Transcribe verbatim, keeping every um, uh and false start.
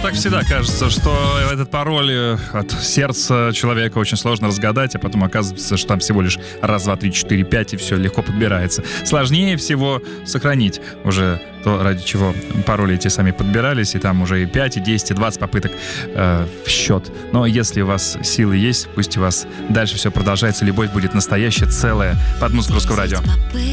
так всегда кажется, что этот пароль от сердца человека очень сложно разгадать, а потом оказывается, что там всего лишь раз, два, три, четыре, пять, и все легко подбирается. Сложнее всего сохранить уже то, ради чего пароли эти сами подбирались, и там уже и пять, и десять, и двадцать попыток э, в счет. Но если у вас силы есть, пусть у вас дальше все продолжается, любовь будет настоящая, целая. Под музыку Русского радио.